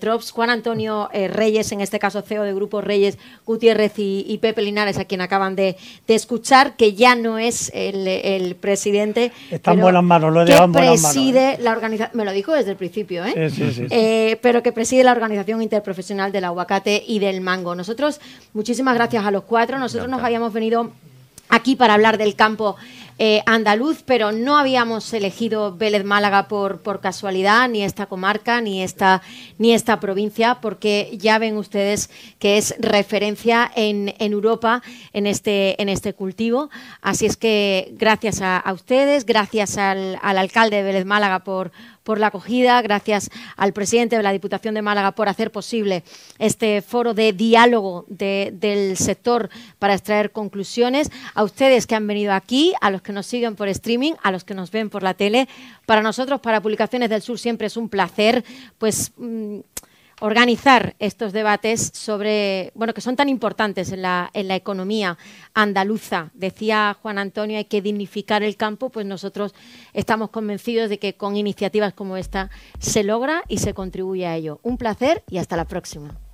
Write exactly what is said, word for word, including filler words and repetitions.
Trops, Juan Antonio eh, Reyes, en este caso C E O de Grupo Reyes, Gutiérrez y, y Pepe Linares, a quien acaban de, de escuchar, que ya no es el, el presidente. Está en buenas manos, lo he dejado en buenas manos. Que preside la organización, me lo dijo desde el principio, ¿eh? Sí, sí, sí, sí. Eh, pero que preside la Organización Interprofesional del Aguacate y del Mango. Nosotros, muchísimas gracias a los cuatro. Nosotros nos habíamos venido aquí para hablar del campo eh, andaluz, pero no habíamos elegido Vélez Málaga por, por casualidad, ni esta comarca, ni esta, ni esta provincia, porque ya ven ustedes que es referencia en, en Europa en este, en este cultivo. Así es que gracias a, a ustedes, gracias al, al alcalde de Vélez Málaga por por la acogida, gracias al presidente de la Diputación de Málaga por hacer posible este foro de diálogo de, del sector para extraer conclusiones, a ustedes que han venido aquí, a los que nos siguen por streaming, a los que nos ven por la tele. Para nosotros, para Publicaciones del Sur, siempre es un placer pues mmm, organizar estos debates sobre, bueno, que son tan importantes en la, en la economía andaluza. Decía Juan Antonio, hay que dignificar el campo, pues nosotros estamos convencidos de que con iniciativas como esta se logra y se contribuye a ello. Un placer y hasta la próxima.